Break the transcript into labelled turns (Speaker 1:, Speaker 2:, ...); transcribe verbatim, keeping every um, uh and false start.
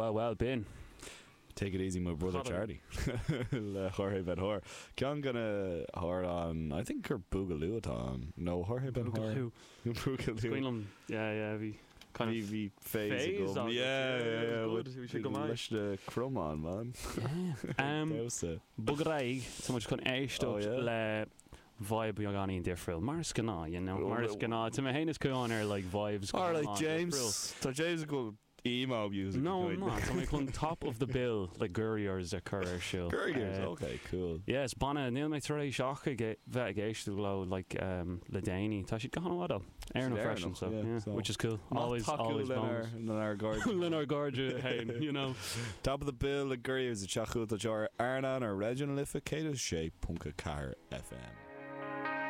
Speaker 1: well, well, bin.
Speaker 2: Take it easy, my brother Charlie. Le Jorge Ben Hor. Ceann gonna hard on, I think her Boogaloo on. No, Jorge Ben Hor. Boogaloo.
Speaker 1: Queenlum, yeah, yeah, we kind of
Speaker 2: V phase.
Speaker 1: on it.
Speaker 2: Yeah, yeah, yeah.
Speaker 1: Good. We should go mad.
Speaker 2: Leis the crumb on, man.
Speaker 1: Yeah. Um, Bugaraig, so much con eist
Speaker 2: Oh, yeah.
Speaker 1: le vibe you're gonna in different. Mars gonna, you know, Mars gonna. To me, heinous go on her like vibes.
Speaker 2: Or like James. So James is good. Emo music.
Speaker 1: No, I'm not. I'm like on top of the bill, like Gurriers a Currer show.
Speaker 2: Gurriers, uh, okay, cool.
Speaker 1: Yes, Bonna, Neil my three shock get vet gauge to glow like um Ladani. Tashi gone a lot of air no fresh so, yeah, yeah, so which is cool. Always, always bonus.
Speaker 2: In our gorge,
Speaker 1: in our gorge, hey, you know.
Speaker 2: Top of the bill, the Gurriers, the Chachu, the Jar, Arnan, or Reginald Iffa, Kata Shape, Punka Car F M.